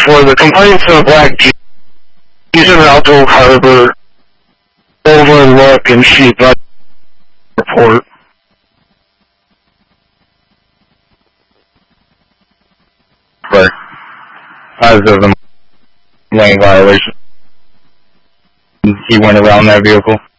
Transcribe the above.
for the complaints of a black Jeep. He's in Alto Harbor, overlook and sheep report. Right. As of the lane violation, he went around that vehicle.